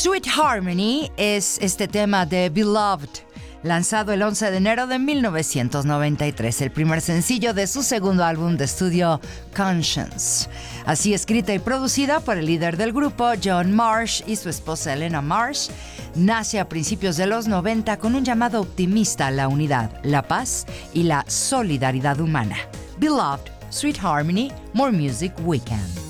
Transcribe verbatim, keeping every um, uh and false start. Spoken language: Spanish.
Sweet Harmony es este tema de Beloved, lanzado el once de enero de mil novecientos noventa y tres, el primer sencillo de su segundo álbum de estudio, Conscience. Así escrita y producida por el líder del grupo, John Marsh, y su esposa Elena Marsh, nace a principios de los noventa con un llamado optimista a la unidad, la paz y la solidaridad humana. Beloved, Sweet Harmony, More Music Weekend.